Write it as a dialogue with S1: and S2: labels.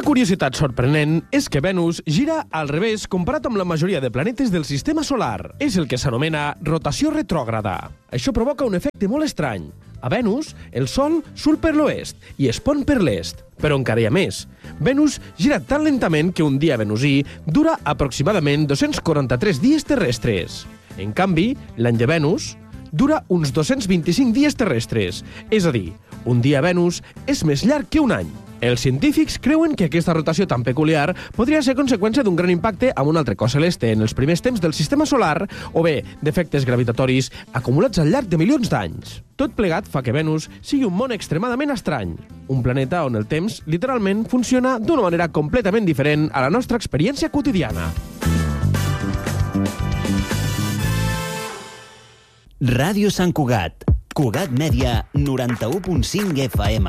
S1: curiositat sorprenent és que Venus gira al revés comparat amb la majoria de planetes del sistema solar. És el que s'anomena rotació retrògrada. Això provoca un efecte molt estrany. A Venus, el Sol surt per l'oest i es pon per l'est. Però encara hi ha més. Venus gira tan lentament que un dia venusí dura aproximadament 243 dies terrestres. En canvi, l'any de Venus dura uns 225 dies terrestres. És a dir, un dia a Venus és més llarg que un any. Els científics creuen que aquesta rotació tan peculiar podria ser conseqüència d'un gran impacte amb un altre cos celeste en els primers temps del sistema solar o bé d'efectes gravitatoris acumulats al llarg de milions d'anys. Tot plegat fa que Venus sigui un món extremadament estrany, un planeta on el temps literalment funciona d'una manera completament diferent a la nostra experiència quotidiana.
S2: Ràdio Sant Cugat, Cugat Mèdia, 91.5 FM.